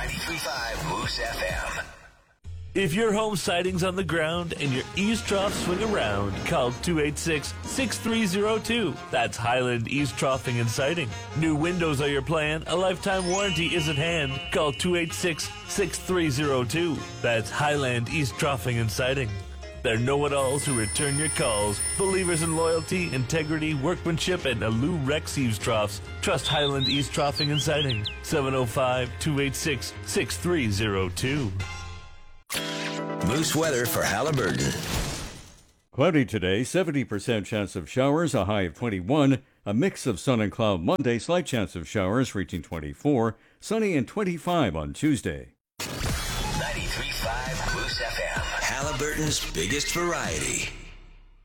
93.5 Moose FM. If your home siding's on the ground and your eaves trough swing around, call 286-6302. That's Highland Eaves Troughing and Siding. New windows are your plan. A lifetime warranty is at hand. Call 286-6302. That's Highland Eaves Troughing and Siding. They're know-it-alls who return your calls. Believers in loyalty, integrity, workmanship, and Alou Rex Eaves Troughs. Trust Highland Eaves Troughing and Siding. 705-286-6302. Moose weather for Halliburton. Cloudy today, 70% chance of showers, a high of 21. A mix of sun and cloud Monday, slight chance of showers reaching 24. Sunny and 25 on Tuesday. 93.5 Moose FM. Halliburton's biggest variety.